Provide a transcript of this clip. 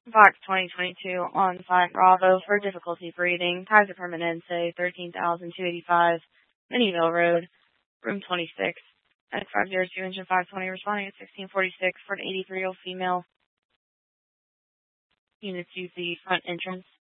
Fox 2022 on 5 Bravo for difficulty breathing. Kaiser Permanente, 13,285, Minnieville Road, room 26. At 502 engine 520 responding at 1646 for an 83-year-old female. Units use the front entrance.